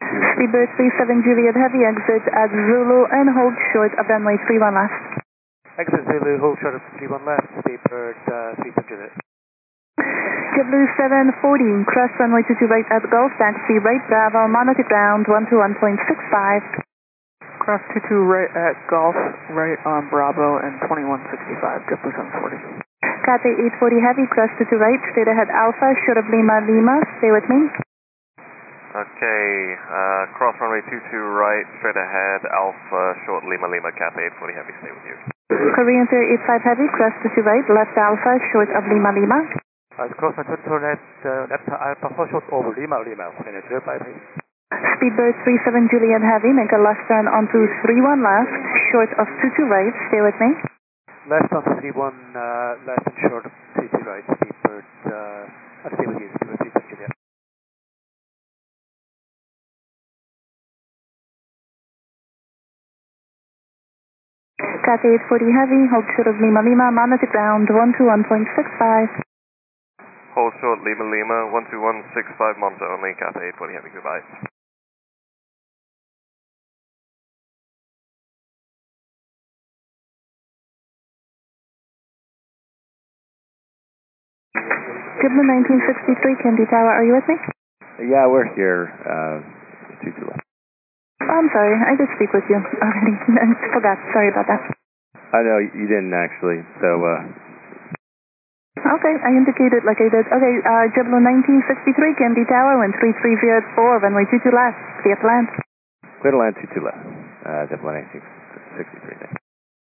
Speedbird 37 Juliet Heavy, exit at Zulu and hold short of runway 31 left. Exit Zulu, hold short of 31 left, Speedbird 37 Juliet. JetBlue 740, cross runway 22 right at Gulf, taxi right Bravo, monitor ground 121.65. Cross 22 right at Golf, right on Bravo and 2165, JetBlue 740. Cathay 840 Heavy, cross 22 right, straight ahead Alpha, short of Lima Lima, stay with me. Okay, cross runway 22 right, straight ahead, Alpha, short Lima Lima, Cathay 840 Heavy, stay with you. Korean 385 Heavy, cross 22 right, left Alpha, short of Lima Lima. Cross 22 right, left Alpha, short over Lima Lima, 05 Heavy. Speedbird 37 Juliet Heavy, make a left turn onto 31 left, short of 22 right, stay with me. Left onto 31 left and short of 22 right, Speedbird, I'll stay with you, Speedbird 37 Juliet. Cathay 840 Heavy, hold short of Lima Lima, monitor ground 121.65. Hold short Lima Lima, 12165, monitor only, Cathay 840 Heavy, goodbye. JetBlue 1963, Kennedy Tower, are you with me? Yeah, we're here. 22 left. Oh, I'm sorry, I did speak with you already. Forgot, sorry about that. I know you didn't actually, so Okay, I indicated like I did. Okay, JetBlue 1963, Kennedy Tower, wind 330 at 4, runway 22 left, clear to land. clear to land 22 left. JetBlue 1963, thanks.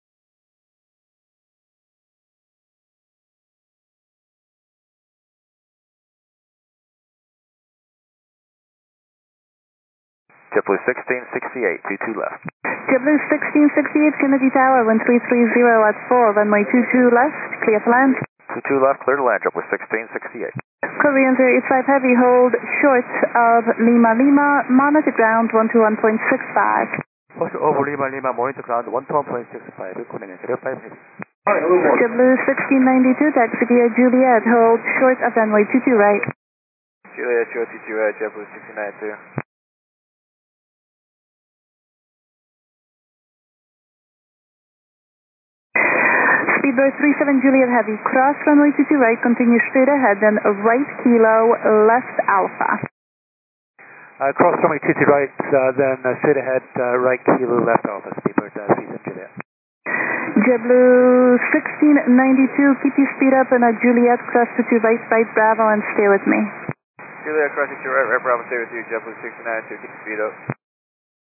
JetBlue 1668, 22 left. JetBlue 1668, Kennedy Tower, wind 330 at 4, runway 22 left, clear to land. 22 left, clear to land, JetBlue 1668. Korean 085 Heavy, hold short of Lima Lima, monitor ground 121.65. Hold short over Lima Lima, monitor ground 121.65, Korean 05 Heavy. JetBlue 1692, taxi via Juliet, hold short of runway 22 right. Juliet, short 22 right, JetBlue 1692. Speedbird 37 Juliet Heavy, cross runway 22 right, continue straight ahead, then right kilo, left Alpha. Cross runway 22 right, then straight ahead, right kilo, left Alpha, Speedbird 37 Juliet. JetBlue 1692, keep your speed up, and Juliet, cross 22 right, right Bravo, and stay with me. Juliet, cross 22 right, right Bravo, stay with you, JetBlue 1692, keep your speed up.